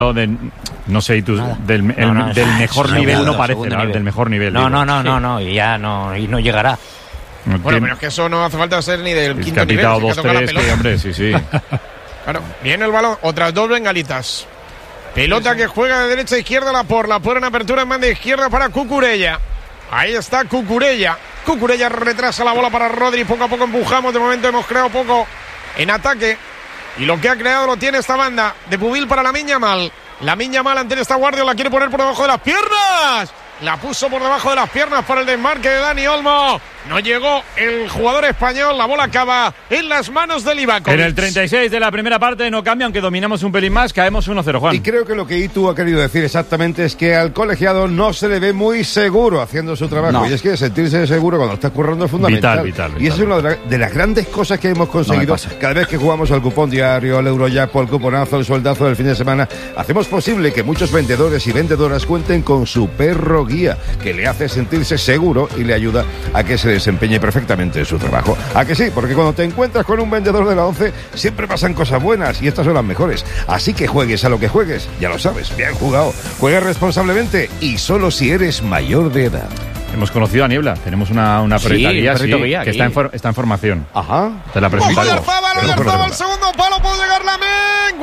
No sé, y tú, del mejor nivel no parece, ¿no? Del mejor nivel. No, y ya no, y no llegará. Bueno, pero es que eso no hace falta ser ni del quinto nivel. Que ha pitado 2-3, que hombre, sí. Claro, viene el balón, otras dos bengalitas. Pelota que juega de derecha a izquierda, la pone en apertura en banda izquierda para Cucurella. Ahí está Cucurella. Cucurella retrasa la bola para Rodri, poco a poco empujamos, de momento hemos creado poco en ataque. Y lo que ha creado lo tiene esta banda de Pubil para Lamine Yamal. Lamine Yamal ante esta guardia la quiere poner por debajo de las piernas. La puso por debajo de las piernas para el desmarque de Dani Olmo. No llegó el jugador español. La bola acaba en las manos de Livakovic. En el 36 de la primera parte no cambia, aunque dominamos un pelín más. Caemos 1-0, Juan. Y creo que lo que Itu ha querido decir exactamente es que al colegiado no se le ve muy seguro haciendo su trabajo. No. Y es que sentirse seguro cuando estás currando es fundamental. Vital. Y eso es una de las grandes cosas que hemos conseguido. Cada vez que jugamos al cupón diario, al Eurojackpot, el cuponazo, el sueldazo del fin de semana, hacemos posible que muchos vendedores y vendedoras cuenten con su perro guía, que le hace sentirse seguro y le ayuda a que se desempeñe perfectamente en su trabajo. ¿A que sí? Porque cuando te encuentras con un vendedor de la 11 siempre pasan cosas buenas y estas son las mejores. Así que juegues a lo que juegues, ya lo sabes, bien jugado. Juega responsablemente y solo si eres mayor de edad. Hemos conocido a Niebla, tenemos una perrita guía, que está en formación. Ajá. Te la presento. Oyarzabal, segundo palo, puede llegar Lamine.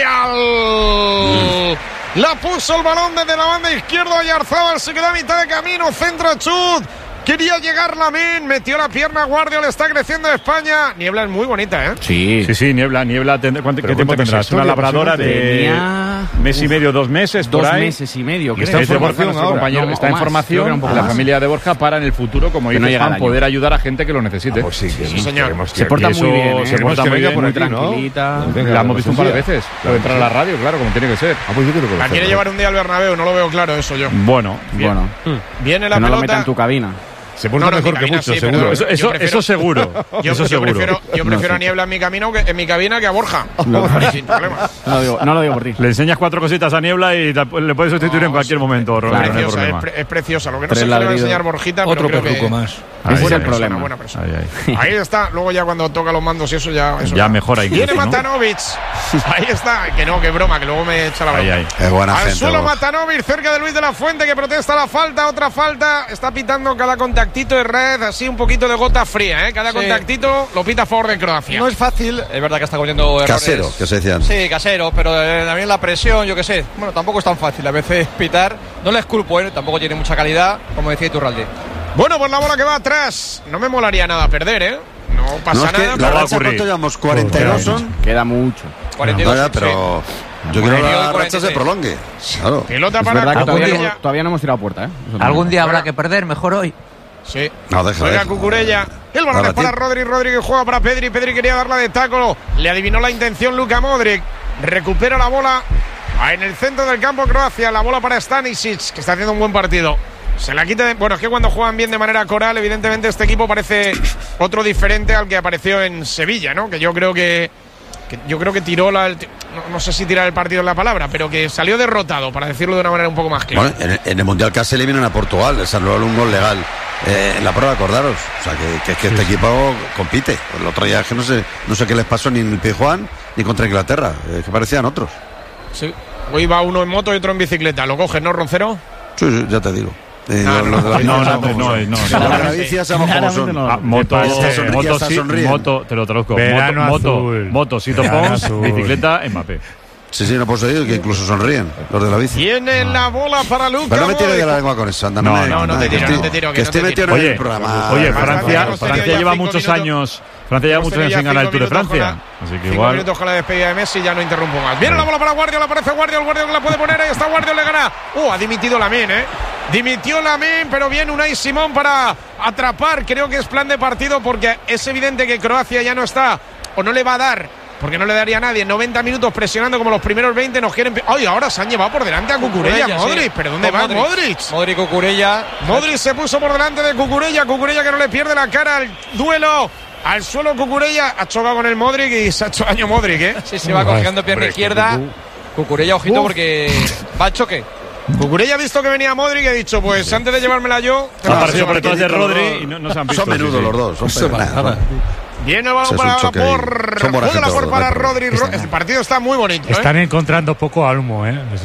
Guardial. La puso el balón desde la banda izquierda. Oyarzabal se queda a mitad de camino. Centra Chut. Quería llegar Lamine, metió la pierna Guardia, le está creciendo España. Niebla es muy bonita, ¿eh? Sí, Niebla. ¿Qué tiempo tendrás? Una labradora de mes y medio, 2 meses, por ahí. 2 meses y medio, creo. Está en formación, compañero. Está en formación. La familia de Borja para en el futuro, como dice Juan, poder ayudar a gente que lo necesite. Pues sí, señor. Se porta muy bien, se porta muy bien, muy tranquilita. La hemos visto un par de veces. Puede entrar a la radio, claro, como tiene que ser. La quiere llevar un día al Bernabéu, no lo veo claro eso yo. Bueno. Viene la pelota. No lo meta en tu cabina. Se pone mejor que mucho, seguro. Eso seguro. Yo prefiero a Niebla en mi cabina que a Borja. Sin problema. No lo digo por ti. Le enseñas 4 cositas a Niebla y le puedes sustituir en cualquier momento. Es preciosa. Lo que no sé qué le va a enseñar Borjita, otro pero creo que más. Ese es el problema. Buena persona. Ahí está. Luego ya cuando toca los mandos y eso ya mejora. Viene Matanovic. Ahí está. Que broma, que luego me echa la broma. Es buena gente. Al suelo Matanovic, cerca de Luis de la Fuente, que protesta la falta. Otra falta. Está pitando cada contactito de red, así un poquito de gota fría, ¿eh? Cada contactito lo pita a favor de Croacia. No es fácil, es verdad que está cometiendo errores. Casero, que se decían. Sí, casero, pero también la presión, yo qué sé. Bueno, tampoco es tan fácil a veces pitar. No le esculpo, tampoco tiene mucha calidad, como decía Iturralde. Bueno, pues la bola que va atrás. No me molaría nada perder, ¿eh? No pasa nada. La racha, ¿cuánto llevamos? 42 son. Queda mucho. 42, pero yo quiero que la racha se prolongue. Claro. Pelota para Cucurella. Todavía no hemos tirado puerta, ¿eh? Algún día habrá que perder, mejor hoy. Sí. No, deja. Cucurella. El balón es para Rodri que juega para Pedri. Pedri quería darla de taco. Le adivinó la intención Luka Modric. Recupera la bola en el centro del campo Croacia. La bola para Stanisic, que está haciendo un buen partido. Se la quita. Bueno, es que cuando juegan bien de manera coral, evidentemente este equipo parece otro diferente al que apareció en Sevilla, ¿no? Que yo creo que tiró no sé si tirar el partido es la palabra, pero que salió derrotado, para decirlo de una manera un poco más clara. Bueno, en el Mundial casi eliminan a Portugal, les anularon un gol legal en la prueba, acordaros. O sea, que este equipo compite. El otro día que no sé qué les pasó ni en el Pijuán ni contra Inglaterra, que parecían otros. Sí, hoy va uno en moto y otro en bicicleta. ¿Lo coges, no, Roncero? Sí, ya te digo. No, la bici sabemos cómo son. Moto, te lo traduzco. Moto, Sito Pons, bicicleta, Mbappé. Sí, no puedo decir que incluso sonríen los de la bici. Tiene la bola para Luka. Pero no me tires de la lengua con eso, anda. No te tiro. Que esté metido en el programa. Oye, Francia lleva muchos años. Francia lleva muchos años sin ganar el Tour de Francia. Así que 5 minutos con la despedida de Messi, ya no interrumpo más. Viene la bola para Guardiola, aparece Guardiola que la puede poner. Ahí está Guardiola, le gana. Ha dimitido Lamine, Dimitió Lamine, pero viene Unai Simón para atrapar. Creo que es plan de partido porque es evidente que Croacia ya no está, o no le va a dar, porque no le daría a nadie. 90 minutos presionando como los primeros 20 nos quieren. ¡Ay! Ahora se han llevado por delante a Cucurella, Modric. Sí. ¿Pero dónde va Modric? Modric, Cucurella. Modric se puso por delante de Cucurella. Cucurella que no le pierde la cara al duelo. Al suelo Cucurella. Ha chocado con el Modric y se ha hecho daño Modric, ¿eh? Sí, se va cogiendo pierna izquierda. Cucurella, ojito, porque va al choque. Cucurella ha visto que venía Modric y ha dicho, pues antes de llevármela yo. Ha aparecido por detrás de Rodri y no se han visto. Son menudos los dos. Viene el balón para Laporte. Juega Laporte para Rodri. El partido está muy bonito. Están encontrando poco almo,